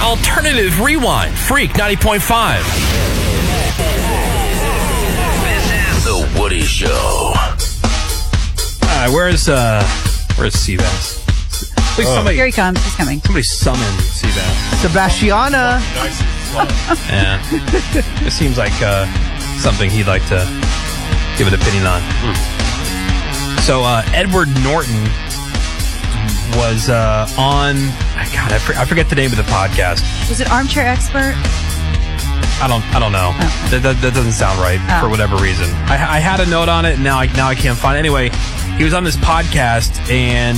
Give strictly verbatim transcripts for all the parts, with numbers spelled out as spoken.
Alternative Rewind, Freak ninety point five. This is The Woody Show. All right, where's, uh, where's Seabass? Please, Oh. somebody, Here he comes. He's coming. somebody summon Seabass. Sebastiana. Yeah. It seems like uh, something he'd like to give an opinion on. Hmm. So, uh, Edward Norton was uh, on, God, I, for, I forget the name of the podcast. Was it Armchair Expert? I don't, I don't know. Oh. That, that, that doesn't sound right Oh. for whatever reason. I, I had a note on it, and now I, now I can't find it. Anyway, he was on this podcast, and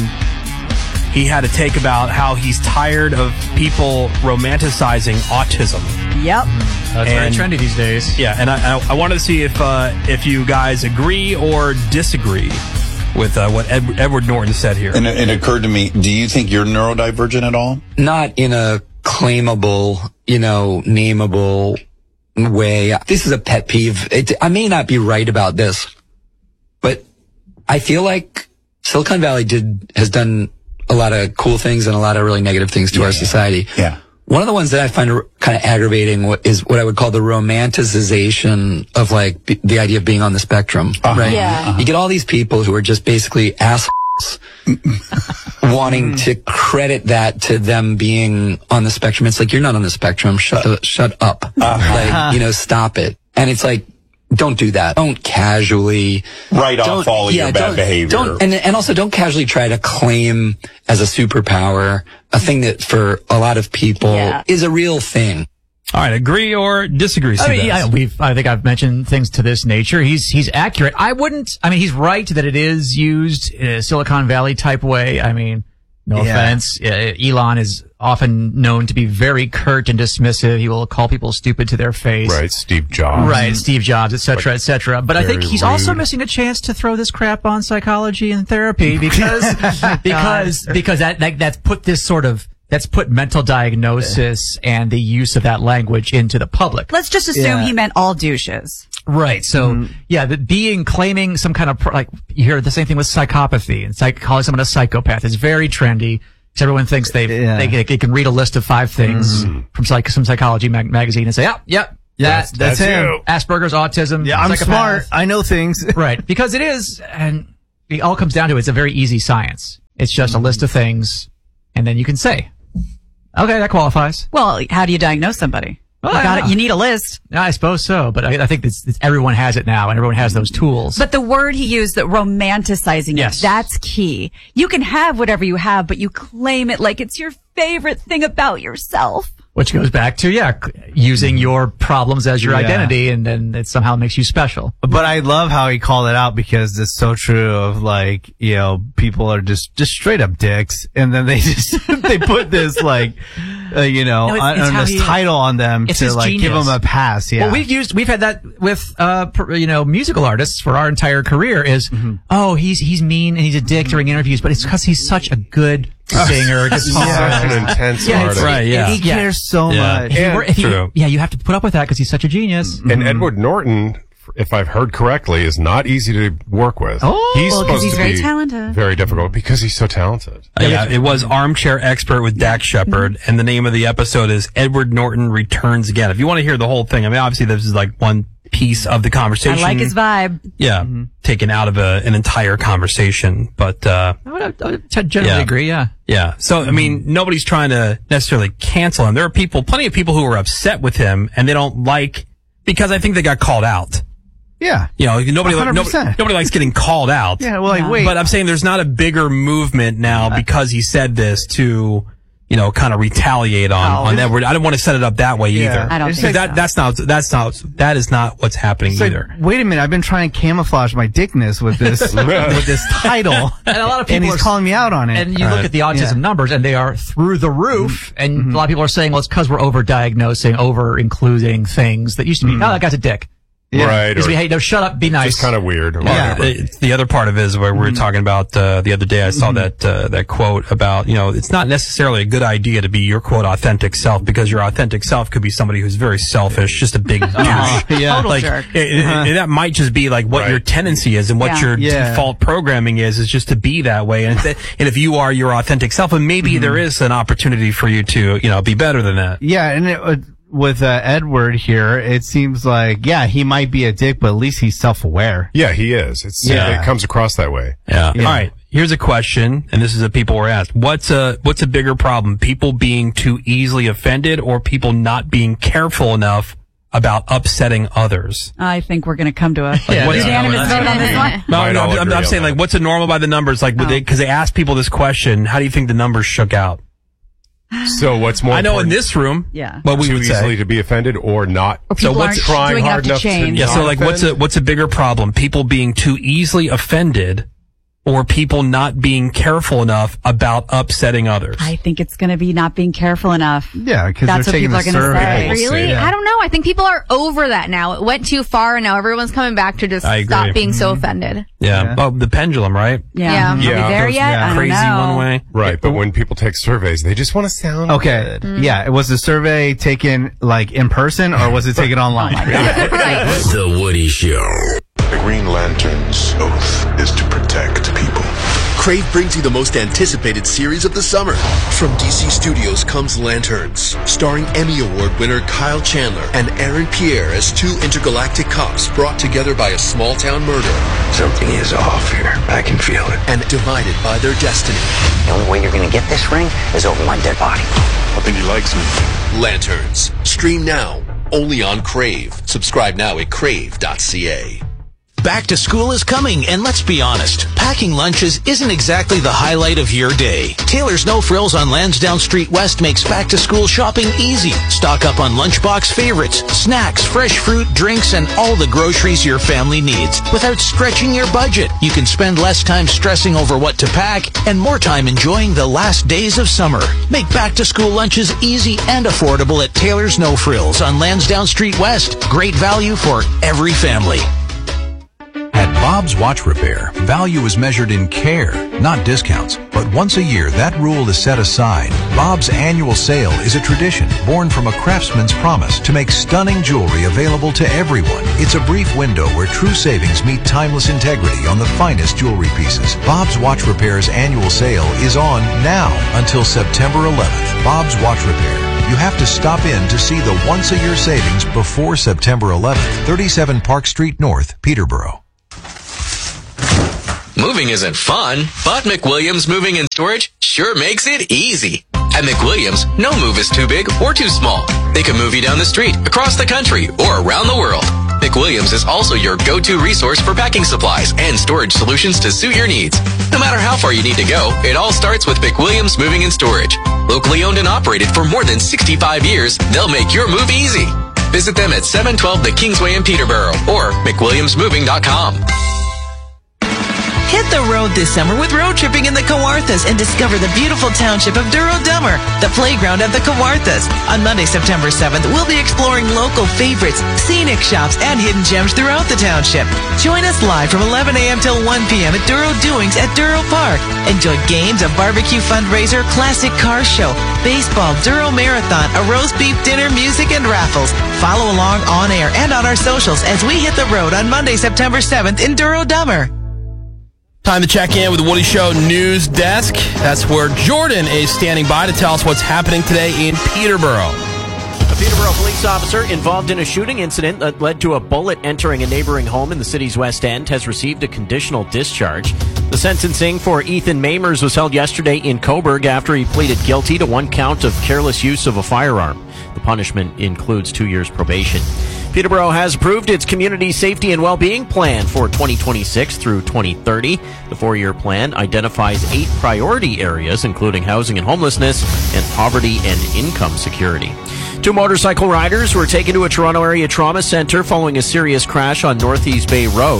he had to take about how he's tired of people romanticizing autism. Yep. That's And- very trendy these days. Yeah, and I, I, I wanted to see if uh, if you guys agree or disagree with uh, what Ed, Edward Norton said here. And it, it occurred to me, do you think you're neurodivergent at all? Not in a claimable, you know, nameable way. This is a pet peeve. It, I may not be right about this, but I feel like Silicon Valley did has done a lot of cool things and a lot of really negative things to Yeah, our yeah. society. Yeah. One of the ones that I find kind of aggravating is what I would call the romanticization of like b- the idea of being on the spectrum, Uh-huh. right? Yeah. Uh-huh. You get all these people who are just basically assholes wanting to credit that to them being on the spectrum. It's like, you're not on the spectrum. Shut the, shut up. Uh-huh. Like, you know, stop it. And it's like, don't do that. Don't casually Write off don't- all of yeah, your bad don't- behavior. Don't, and, and also don't casually try to claim as a superpower a thing that for a lot of people Yeah. is a real thing. All right, agree or disagree, I mean, Seabass? yeah, we've. I think I've mentioned things to this nature. He's he's accurate. I wouldn't. I mean, he's right that it is used in a Silicon Valley type way. I mean, no Yeah. offense. Uh, Elon is often known to be very curt and dismissive. He will call people stupid to their face. Right, Steve Jobs. Right, Steve Jobs, et cetera, et cetera. But I think Very he's also rude. missing a chance to throw this crap on psychology and therapy because because because that, that that's put this sort of that's put mental diagnosis and the use of that language into the public. Let's just assume Yeah. he meant all douches. Right. So, Mm-hmm. yeah, the being, claiming some kind of, pro- like, you hear the same thing with psychopathy and psych, calling someone a psychopath is very trendy. Because everyone thinks they Yeah. they, they, they can read a list of five things from psych, some psychology mag- magazine and say, oh, yep, Yeah, that, that's him. you. Asperger's, autism. Yeah, I'm psychopath. smart. I know things. Right. Because it is, and it all comes down to it's a very easy science. It's just a list of things, and then you can say, okay, that qualifies. Well, how do you diagnose somebody? Well, you, got yeah. it, you need a list. I suppose so, but I, I think it's, it's, everyone has it now, and everyone has those tools. But the word he used, that romanticizing Yes. it, that's key. You can have whatever you have, but you claim it like it's your favorite thing about yourself. Which goes back to, yeah, c- using your problems as your Yeah. identity, and then it somehow makes you special. But I love how he called it out because it's so true of like, you know, people are just, just straight up dicks. And then they just, they put this like, uh, you know, No, it's- on, it's on how this he- title on them It's to his like give genius. them a pass. Yeah. Well, we've used, we've had that with, uh, per, you know, musical artists for our entire career is, oh, he's, he's mean and he's a dick during interviews, but it's because he's such a good singer, guitarist. Such an intense Yeah, artist. right, yeah. he Yeah. cares so Yeah. much. If you Yeah, were- if you- true. yeah, you have to put up with that because he's such a genius. And Edward Norton, if I've heard correctly, is not easy to work with. Oh, he's well, 'cause supposed he's to very be talented. very difficult because he's so talented. Uh, yeah, it was Armchair Expert with Dax Shepard, and the name of the episode is Edward Norton Returns Again. If you want to hear the whole thing, I mean, obviously this is like one piece of the I conversation. like his vibe. Yeah, taken out of a, an entire conversation, but uh, I would, I would generally Yeah. agree, yeah. yeah. So I mean, nobody's trying to necessarily cancel him. There are people, plenty of people who are upset with him, and they don't like because I think they got called out. Yeah. You know, nobody, one hundred nobody, percent. nobody likes getting called out. Yeah. Well, like, No. wait. But I'm saying there's not a bigger movement now because he said this to, you know, kind of retaliate on, No. on Edward. I don't want to set it up that way Yeah. either. I don't It's think like so. that, that's not, that's not, that is not what's happening It's like, either. wait a minute, I've been trying to camouflage my dickness with this with this title, And a lot of people and he's are- calling me out on it. And you look at the autism Yeah. numbers, and they are through the roof. And a lot of people are saying, well, it's because we're over-diagnosing, over-including things that used to be, oh, that guy's a dick. Yeah. Right. Just Or be, hey, no, shut up, be nice. just kind of weird. Or Yeah, whatever. it's the other part of it is where we were talking about uh, the other day. I saw that uh, that quote about, you know, it's not necessarily a good idea to be your quote authentic self, because your authentic self could be somebody who's very selfish, just a big douche. yeah. Total Like jerk. it- it- Uh-huh. it- that might just be like what Right. your tendency is and what Yeah. your Yeah. default programming is, is just to be that way. And, if, and if you are your authentic self, and maybe there is an opportunity for you to, you know, be better than that. Yeah, and it, uh, with uh, Edward here, it seems like, yeah, he might be a dick, but at least he's self-aware. Yeah, he is. It's Yeah. it comes across that way. Yeah. Yeah. All right. Here's a question, and this is what people were asked. What's a what's a bigger problem? People being too easily offended, or people not being careful enough about upsetting others? I think we're going to come to a Yeah, what's- unanimous vote on this one. No, Might no, all I'm, I'm, agree I'm on saying that. like, what's a normal by the numbers? Like, because Oh. they, 'cause they asked people this question. How do you think the numbers shook out? So what's more I know in important, this room, Yeah. what we too would easily say. to be offended or not? Or people So what's aren't trying doing hard enough to enough to change. Yeah. So like, what's a offend? what's a bigger problem? People being too easily offended, or people not being careful enough about upsetting others? I think it's going to be not being careful enough. Yeah, because they're That's what taking people the are gonna survey. say. We'll Really? see. Yeah. I don't know. I think people are over that now. It went too far, and now everyone's coming back to just I agree. stop being so offended. Yeah. Yeah. Oh, the pendulum, right? Yeah. Yeah. Are we Yeah. there Goes- yet? yeah. I don't Crazy know. one way. Right, but when people take surveys, they just want to sound Okay, good. yeah, it was the survey taken like in person, or was it taken online? The Woody Show. The Green Lantern's oath is to protect people. Crave brings you the most anticipated series of the summer. From D C Studios comes Lanterns, starring Emmy Award winner Kyle Chandler and Aaron Pierre as two intergalactic cops brought together by a small-town murder. Something is off here. I can feel it. And divided by their destiny. The only way you're going to get this ring is over my dead body. I think he likes me. Lanterns. Stream now, only on Crave. Subscribe now at crave dot c a. Back to school is coming, and let's be honest, packing lunches isn't exactly the highlight of your day. Taylor's No Frills on Lansdowne Street West makes back to school shopping easy. Stock up on lunchbox favorites, snacks, fresh fruit, drinks, and all the groceries your family needs without stretching your budget. You can spend less time stressing over what to pack and more time enjoying the last days of summer. Make back to school lunches easy and affordable at Taylor's No Frills on Lansdowne Street West. Great value for every family. At Bob's Watch Repair, value is measured in care, not discounts. But once a year, that rule is set aside. Bob's annual sale is a tradition born from a craftsman's promise to make stunning jewelry available to everyone. It's a brief window where true savings meet timeless integrity on the finest jewelry pieces. Bob's Watch Repair's annual sale is on now until September eleventh. Bob's Watch Repair. You have to stop in to see the once-a-year savings before September eleventh. thirty-seven Park Street North, Peterborough. Moving isn't fun, but McWilliams Moving and Storage sure makes it easy. At McWilliams, no move is too big or too small. They can move you down the street, across the country, or around the world. McWilliams is also your go-to resource for packing supplies and storage solutions to suit your needs. No matter how far you need to go, it all starts with McWilliams Moving and Storage. Locally owned and operated for more than sixty-five years, they'll make your move easy. Visit them at seven twelve The Kingsway in Peterborough or mcwilliams moving dot com. Hit the road this summer with road tripping in the Kawarthas and discover the beautiful township of Duro Dummer, the playground of the Kawarthas. On Monday, September seventh, we'll be exploring local favorites, scenic shops, and hidden gems throughout the township. Join us live from eleven a.m. till one p.m. at Duro Doings at Duro Park. Enjoy games, a barbecue fundraiser, classic car show, baseball, Duro Marathon, a roast beef dinner, music, and raffles. Follow along on air and on our socials as we hit the road on Monday, September seventh in Duro Dummer. Time to check in with the Woody Show News Desk. That's where Jordan is standing by to tell us what's happening today in Peterborough. A Peterborough police officer involved in a shooting incident that led to a bullet entering a neighboring home in the city's West End has received a conditional discharge. The sentencing for Ethan Mamers was held yesterday in Coburg after he pleaded guilty to one count of careless use of a firearm. The punishment includes two years probation. Peterborough has approved its community safety and well-being plan for twenty twenty-six through twenty thirty. The four-year plan identifies eight priority areas, including housing and homelessness and poverty and income security. Two motorcycle riders were taken to a Toronto area trauma center following a serious crash on Northeast Bay Road.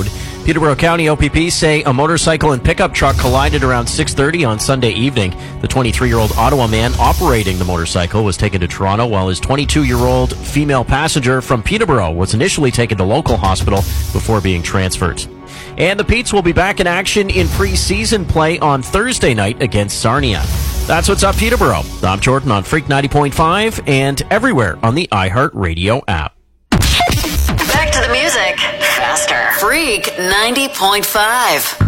Peterborough County O P P say a motorcycle and pickup truck collided around six thirty on Sunday evening. The twenty-three-year-old Ottawa man operating the motorcycle was taken to Toronto, while his twenty-two-year-old female passenger from Peterborough was initially taken to local hospital before being transferred. And the Petes will be back in action in preseason play on Thursday night against Sarnia. That's what's up, Peterborough. I'm Jordan on Freak ninety point five and everywhere on the iHeartRadio app. Back to the music. Faster. Freak ninety point five.